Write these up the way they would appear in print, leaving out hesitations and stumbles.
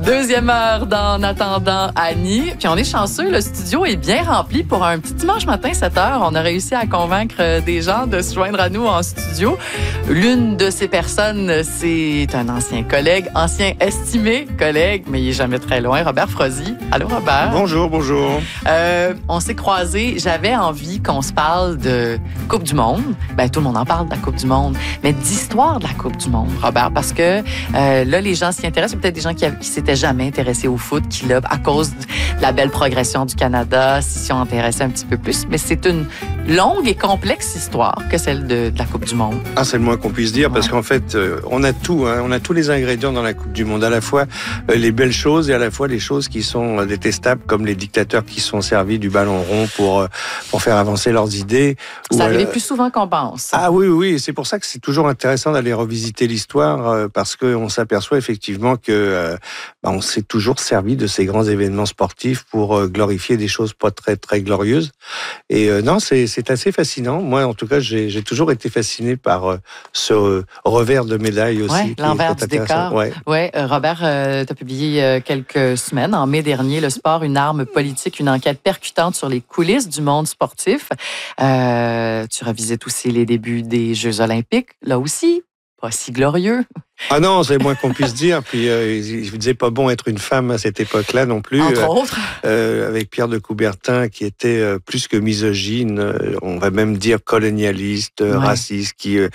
Deuxième heure d'En attendant Annie. Puis on est chanceux, le studio est bien rempli pour un petit dimanche matin, 7 heures. On a réussi à convaincre des gens de se joindre à nous en studio. L'une de ces personnes, c'est un ancien collègue, ancien estimé collègue, mais il est jamais très loin, Robert Frozy. Allô, Robert? Bonjour, bonjour. On s'est croisés. J'avais envie qu'on se parle de Coupe du Monde. Ben, tout le monde en parle de la Coupe du Monde, mais d'histoire de la Coupe du Monde, Robert, parce que là, les gens s'y intéressent. Il y a peut-être des gens qui s'étaient jamais intéressés au foot, qui là, à cause de la belle progression du Canada, s'y sont intéressés un petit peu plus. Mais c'est une longue et complexe histoire que celle de la Coupe du Monde. Ah, c'est le moins qu'on puisse dire, parce qu'en fait, on a tout, hein, on a tous les ingrédients dans la Coupe du Monde, à la fois les belles choses et à la fois les choses qui sont détestables, comme les dictateurs qui sont servis du ballon rond pour faire avancer leurs idées. Ça arrive plus souvent qu'on pense. Ah oui, c'est pour ça que c'est toujours intéressant d'aller revisiter l'histoire, parce qu'on s'aperçoit effectivement que on s'est toujours servi de ces grands événements sportifs pour glorifier des choses pas très très glorieuses. Et non, c'est assez fascinant. Moi, en tout cas, j'ai toujours été fasciné par ce revers de médaille aussi. Ouais, l'envers du décor. Ouais, Robert, tu as publié quelques semaines, en mai dernier, Le sport, une arme politique, une enquête percutante sur les coulisses du monde sportif. Tu revisites aussi les débuts des Jeux olympiques, là aussi, pas si glorieux. Ah non, c'est le moins qu'on puisse dire. Puis il ne disait pas bon être une femme à cette époque-là non plus. Entre autres. Avec Pierre de Coubertin, qui était plus que misogyne, on va même dire colonialiste, raciste,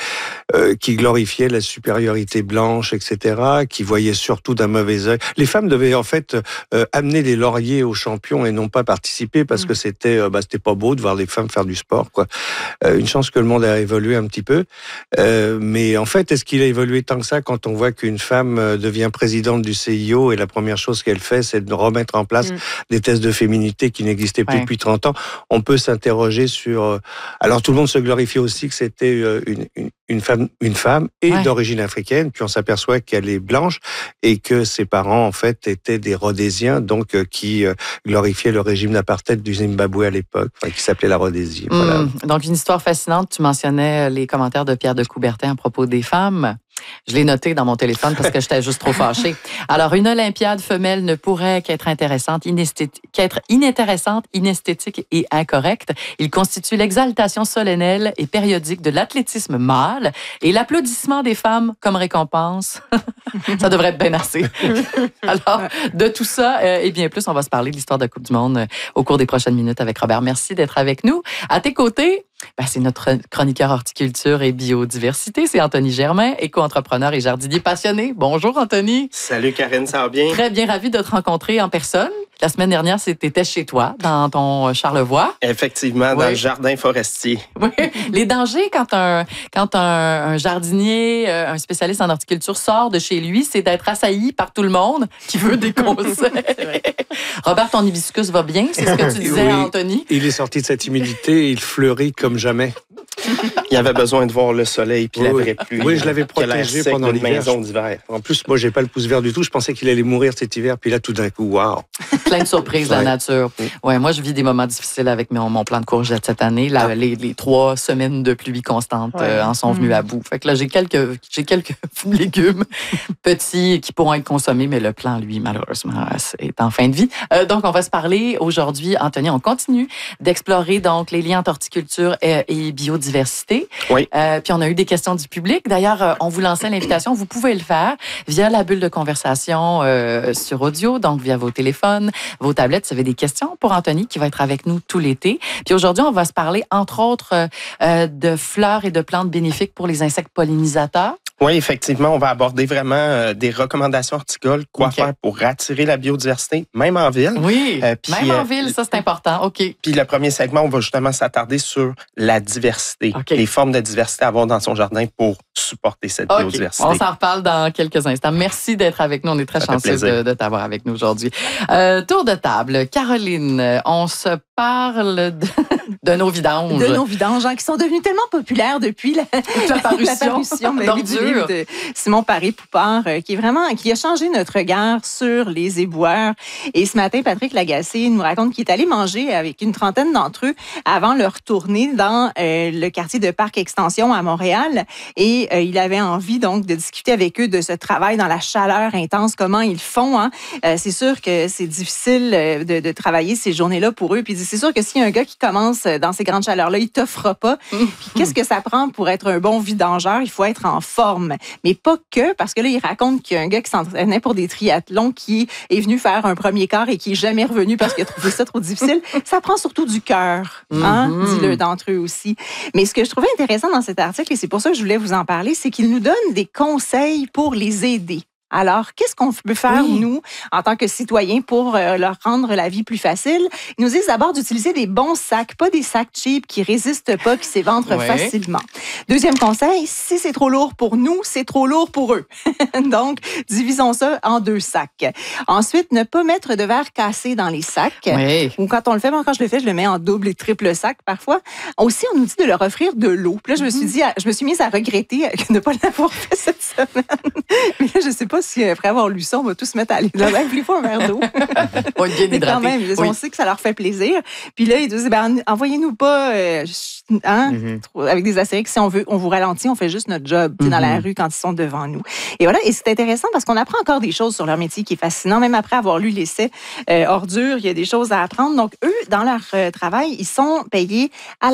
qui glorifiait la supériorité blanche, etc., qui voyait surtout d'un mauvais œil. Les femmes devaient en fait amener les lauriers aux champions et non pas participer, parce que c'était pas beau de voir les femmes faire du sport, quoi. Une chance que le monde a évolué un petit peu. Mais en fait, est-ce qu'il a évolué tant que ça quand on voit qu'une femme devient présidente du CIO et la première chose qu'elle fait, c'est de remettre en place des tests de féminité qui n'existaient plus depuis 30 ans. On peut s'interroger sur... Alors, tout le monde se glorifie aussi que c'était une femme et d'origine africaine, puis on s'aperçoit qu'elle est blanche et que ses parents, en fait, étaient des Rhodésiens, donc qui glorifiaient le régime d'apartheid du Zimbabwe à l'époque, qui s'appelait la Rhodésie. Voilà. Donc, une histoire fascinante. Tu mentionnais les commentaires de Pierre de Coubertin à propos des femmes. Je l'ai noté dans mon téléphone parce que j'étais juste trop fâchée. Alors, une Olympiade femelle ne pourrait qu'être inintéressante, inesthétique et incorrecte. Il constitue l'exaltation solennelle et périodique de l'athlétisme mâle et l'applaudissement des femmes comme récompense. Ça devrait être bien assez. Alors, de tout ça et bien plus, on va se parler de l'histoire de la Coupe du Monde au cours des prochaines minutes avec Robert. Merci d'être avec nous. À tes côtés, c'est notre chroniqueur horticulture et biodiversité, c'est Anthony Germain, éco-entrepreneur et jardinier passionné. Bonjour Anthony. Salut Karine, ça va bien? Très bien, ravi de te rencontrer en personne. La semaine dernière, c'était chez toi, dans ton Charlevoix. Effectivement, dans le jardin forestier. Oui. Les dangers quand un jardinier, un spécialiste en horticulture sort de chez lui, c'est d'être assailli par tout le monde qui veut des conseils. Robert, ton hibiscus va bien, c'est ce que tu disais à Anthony. Il est sorti de cette humidité, il fleurit comme jamais. Il avait besoin de voir le soleil puis la vraie pluie. Oui, je l'avais protégé pendant l'hiver. En plus, moi, j'ai pas le pouce vert du tout. Je pensais qu'il allait mourir cet hiver, puis là, tout d'un coup, waouh. Plein de surprises, la nature. Ouais, moi, je vis des moments difficiles avec mon plan de courgettes cette année. Les 3 semaines de pluie constante en sont venues à bout. Fait que là, j'ai quelques légumes petits qui pourront être consommés, mais le plan, lui, malheureusement, est en fin de vie. Donc, on va se parler aujourd'hui, Anthony. On continue d'explorer donc les liens entre horticulture et biodiversité. Oui. Puis on a eu des questions du public. D'ailleurs, on vous lançait l'invitation. Vous pouvez le faire via la bulle de conversation sur audio, donc via vos téléphones, vos tablettes. Vous avez des questions pour Anthony qui va être avec nous tout l'été. Puis aujourd'hui, on va se parler, entre autres, de fleurs et de plantes bénéfiques pour les insectes pollinisateurs. Oui, effectivement, on va aborder vraiment des recommandations horticoles, quoi faire pour attirer la biodiversité, même en ville. Oui, même en ville, ça c'est important. OK. Puis le premier segment, on va justement s'attarder sur la diversité, les formes de diversité à avoir dans son jardin pour supporter cette biodiversité. On s'en reparle dans quelques instants. Merci d'être avec nous. On est très chanceux de t'avoir avec nous aujourd'hui. Tour de table. Caroline, on se parle de nos vidanges. De nos vidanges, qui sont devenus tellement populaires depuis la parution du livre de Simon Paré-Poupard, qui a changé notre regard sur les éboueurs. Et ce matin, Patrick Lagacé nous raconte qu'il est allé manger avec une trentaine d'entre eux avant leur tournée dans le quartier de Parc Extension à Montréal. Et il avait envie donc de discuter avec eux de ce travail dans la chaleur intense, comment ils font. Hein. C'est sûr que c'est difficile de travailler ces journées-là pour eux. Puis c'est sûr que s'il y a un gars qui commence dans ces grandes chaleurs-là, il t'offre pas. Puis qu'est-ce que ça prend pour être un bon vidangeur? Il faut être en forme. Mais pas que, parce que là, il raconte qu'il y a un gars qui s'entraînait pour des triathlons qui est venu faire un premier quart et qui est jamais revenu parce qu'il a trouvé ça trop difficile. Ça prend surtout du cœur, hein? Dit-le d'entre eux aussi. Mais ce que je trouvais intéressant dans cet article, et c'est pour ça que je voulais vous en parler, c'est qu'il nous donne des conseils pour les aider. Alors, qu'est-ce qu'on peut faire, nous, en tant que citoyens, pour leur rendre la vie plus facile? Ils nous disent d'abord d'utiliser des bons sacs, pas des sacs cheap qui résistent pas, qui s'éventrent facilement. Deuxième conseil, si c'est trop lourd pour nous, c'est trop lourd pour eux. Donc, divisons ça en 2 sacs. Ensuite, ne pas mettre de verre cassé dans les sacs. Ou quand on le fait, moi, quand je le fais, je le mets en double et triple sac parfois. Aussi, on nous dit de leur offrir de l'eau. Puis là, je me suis mise à regretter de ne pas l'avoir fait cette semaine. Mais là, je sais pas si après avoir lu ça, on va tous se mettre à aller là. Plus fois un verre d'eau. On est bien hydraté. Quand même, on sait que ça leur fait plaisir. Puis là, ils disent, envoyez-nous pas avec des astérix. Si on vous ralentit, on fait juste notre job dans la rue quand ils sont devant nous. Et voilà, et c'est intéressant parce qu'on apprend encore des choses sur leur métier qui est fascinant. Même après avoir lu l'essai Ordures, il y a des choses à apprendre. Donc, eux, dans leur travail, ils sont payés à